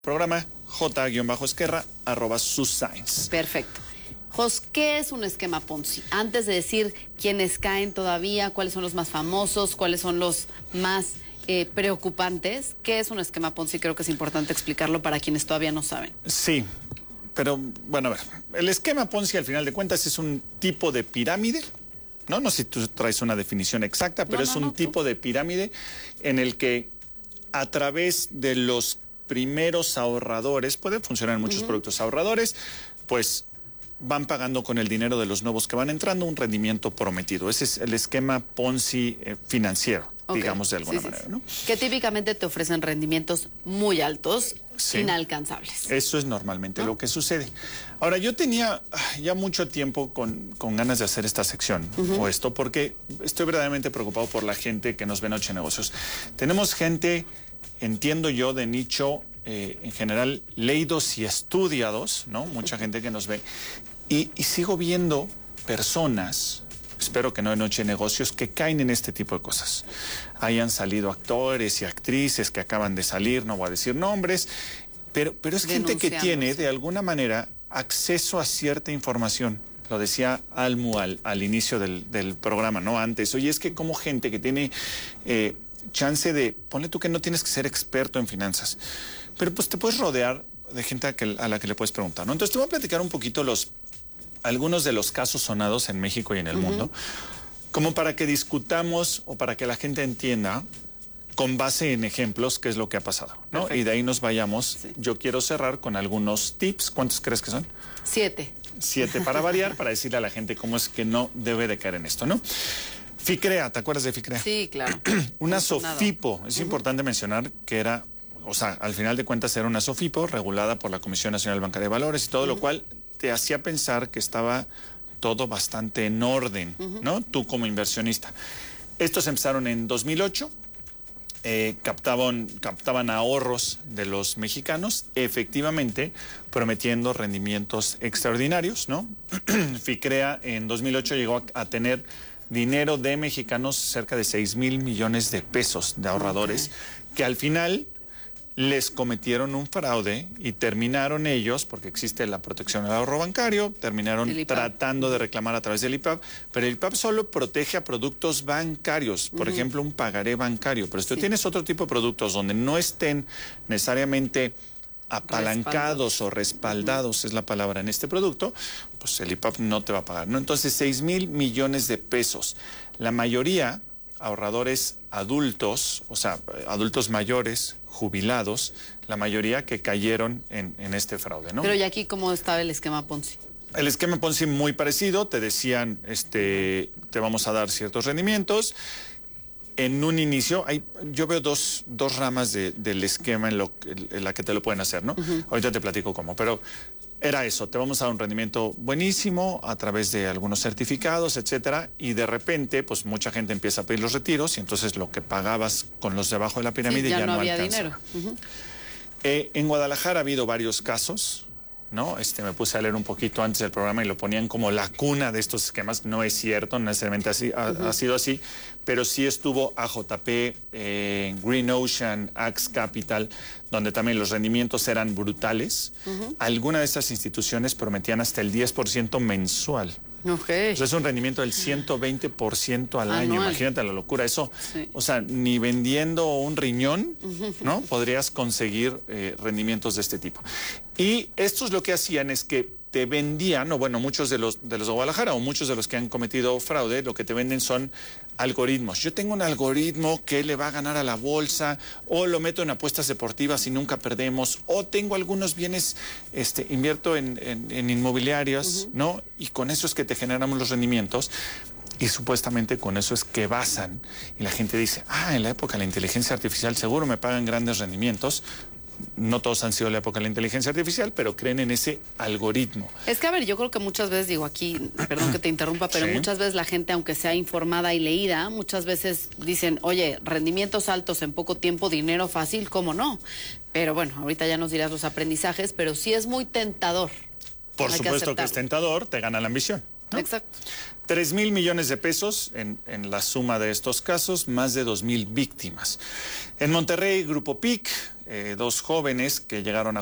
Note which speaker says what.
Speaker 1: Programa J-Esquerra @suscience.
Speaker 2: Perfecto. Jos, ¿qué es un esquema Ponzi? Antes de decir quiénes caen todavía, cuáles son los más famosos, cuáles son los más preocupantes, ¿qué es un esquema Ponzi? Creo que es importante explicarlo para quienes todavía no saben.
Speaker 1: Sí, pero bueno, a ver, el esquema Ponzi al final de cuentas es un tipo de pirámide, ¿no? No sé si tú traes una definición exacta, pero es un tipo de pirámide en el que a través de los primeros ahorradores, puede funcionar en muchos productos ahorradores, pues van pagando con el dinero de los nuevos que van entrando un rendimiento prometido. Ese es el esquema Ponzi financiero, digamos de alguna manera, ¿no?
Speaker 2: Que típicamente te ofrecen rendimientos muy altos, inalcanzables.
Speaker 1: Eso es normalmente lo que sucede. Ahora, yo tenía ya mucho tiempo con ganas de hacer esta sección o esto, porque estoy verdaderamente preocupado por la gente que nos ve en Noche de Negocios. Tenemos gente, entiendo yo, de nicho en general leídos y estudiados, ¿no? Mucha gente que nos ve. Y sigo viendo personas, espero que no en Noche de Negocios, que caen en este tipo de cosas. Hayan salido actores y actrices que acaban de salir, no voy a decir nombres, pero es gente que tiene de alguna manera acceso a cierta información. Lo decía Almu al inicio del programa, ¿no? Antes, oye, es que como gente que tiene chance de, ponle tú que no tienes que ser experto en finanzas, pero pues te puedes rodear de gente a la que le puedes preguntar, ¿no? Entonces te voy a platicar un poquito algunos de los casos sonados en México y en el mundo, como para que discutamos o para que la gente entienda con base en ejemplos qué es lo que ha pasado, ¿no? Perfecto. Y de ahí nos vayamos. Sí. Yo quiero cerrar con algunos tips. ¿Cuántos crees que son?
Speaker 2: 7.
Speaker 1: 7 para variar, para decirle a la gente cómo es que no debe de caer en esto, ¿no? FICREA, ¿te acuerdas de FICREA?
Speaker 2: Sí, claro.
Speaker 1: Una SOFIPO, es importante mencionar que era, o sea, al final de cuentas era una SOFIPO regulada por la Comisión Nacional Bancaria de Valores y todo lo cual te hacía pensar que estaba todo bastante en orden, ¿no? Tú como inversionista. Estos empezaron en 2008, captaban ahorros de los mexicanos, efectivamente prometiendo rendimientos extraordinarios, ¿no? FICREA en 2008 llegó a tener dinero de mexicanos cerca de 6,000 millones de pesos de ahorradores, que al final les cometieron un fraude y terminaron ellos, porque existe la protección al ahorro bancario, terminaron tratando de reclamar a través del IPAB, pero el IPAB solo protege a productos bancarios, por ejemplo, un pagaré bancario, pero si tú tienes otro tipo de productos donde no estén necesariamente apalancados o respaldados, es la palabra en este producto, pues el IPAB no te va a pagar, ¿no? Entonces, 6,000 millones de pesos. La mayoría, ahorradores adultos, o sea, adultos mayores, jubilados, la mayoría que cayeron en este fraude, ¿no?
Speaker 2: Pero ¿y aquí cómo estaba el esquema Ponzi?
Speaker 1: El esquema Ponzi muy parecido, te decían, te vamos a dar ciertos rendimientos. En un inicio, yo veo dos ramas del esquema en la que te lo pueden hacer, ¿no? Ahorita te platico cómo, pero era eso, te vamos a dar un rendimiento buenísimo a través de algunos certificados, etcétera, y de repente, pues mucha gente empieza a pedir los retiros y entonces lo que pagabas con los de abajo de la pirámide ya no
Speaker 2: había
Speaker 1: alcanza.
Speaker 2: Dinero.
Speaker 1: En Guadalajara ha habido varios casos, ¿no? Me puse a leer un poquito antes del programa y lo ponían como la cuna de estos esquemas. No es cierto, no necesariamente así, ha sido así, pero sí estuvo AJP, Green Ocean, Axe Capital, donde también los rendimientos eran brutales. Algunas de estas instituciones prometían hasta el 10% mensual. Entonces es un rendimiento del 120% al año. Imagínate la locura. Eso, o sea, ni vendiendo un riñón, ¿no? Podrías conseguir rendimientos de este tipo. Y estos lo que hacían es que te vendían, o bueno, muchos de los de Guadalajara o muchos de los que han cometido fraude, lo que te venden son algoritmos. Yo tengo un algoritmo que le va a ganar a la bolsa, o lo meto en apuestas deportivas y nunca perdemos, o tengo algunos bienes, invierto en inmobiliarias, ¿no? Y con eso es que te generamos los rendimientos. Y supuestamente con eso es que basan. Y la gente dice, en la época de la inteligencia artificial seguro me pagan grandes rendimientos. No todos han sido la época de la inteligencia artificial, pero creen en ese algoritmo.
Speaker 2: Es que, a ver, yo creo que muchas veces, digo aquí, perdón que te interrumpa, pero muchas veces la gente, aunque sea informada y leída, muchas veces dicen, oye, rendimientos altos en poco tiempo, dinero fácil, ¿cómo no? Pero bueno, ahorita ya nos dirás los aprendizajes, pero sí es muy tentador.
Speaker 1: Por supuesto que es tentador, te gana la ambición. ¿no?
Speaker 2: Exacto.
Speaker 1: 3,000 millones de pesos en la suma de estos casos, más de 2,000 víctimas. En Monterrey, Grupo PIC, 2 jóvenes que llegaron a